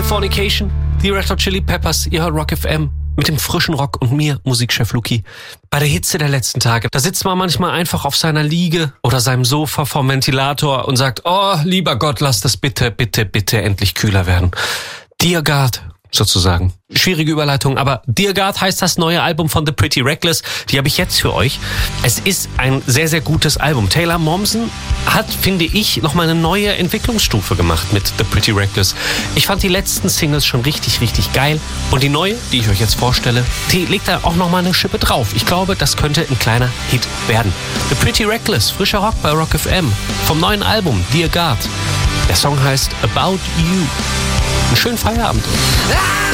Californication, die Red Hot Chili Peppers, ihr hört Rock FM mit dem frischen Rock und mir, Musikchef Luki. Bei der Hitze der letzten Tage, da sitzt man manchmal einfach auf seiner Liege oder seinem Sofa vorm Ventilator und sagt, oh, lieber Gott, lass das bitte, bitte, bitte endlich kühler werden. Dear God, sozusagen. Schwierige Überleitung, aber Dear God heißt das neue Album von The Pretty Reckless. Die habe ich jetzt für euch. Es ist ein sehr, sehr gutes Album. Taylor Momsen hat, finde ich, nochmal eine neue Entwicklungsstufe gemacht mit The Pretty Reckless. Ich fand die letzten Singles schon richtig, richtig geil. Und die neue, die ich euch jetzt vorstelle, die legt da auch nochmal eine Schippe drauf. Ich glaube, das könnte ein kleiner Hit werden. The Pretty Reckless, frischer Rock bei Rock FM. Vom neuen Album Dear God. Der Song heißt About You. Einen schönen Feierabend.